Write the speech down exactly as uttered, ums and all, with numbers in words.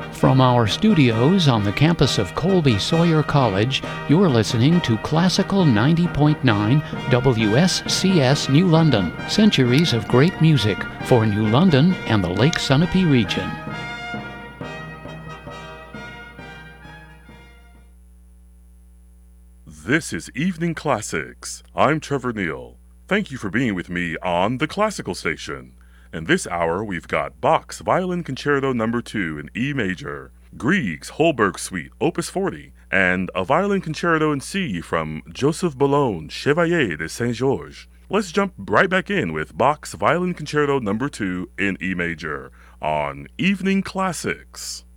From our studios on the campus of Colby Sawyer College, you're listening to Classical ninety point nine W S C S New London, centuries of great music for New London and the Lake Sunapee region. This is Evening Classics. I'm Trevor Neal. Thank you for being with me on the Classical Station. In this hour, we've got Bach's Violin Concerto Number two in E major, Grieg's Holberg Suite, Opus forty, and a Violin Concerto in C from Joseph Boulogne, Chevalier de Saint-Georges. Let's jump right back in with Bach's Violin Concerto Number two in E major on Evening Classics.